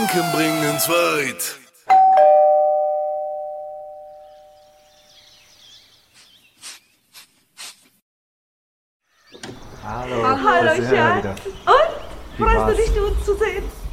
Franken bringen's weit. Hallo. Hallo, Schatz. Und? Freust du dich, uns zu sehen?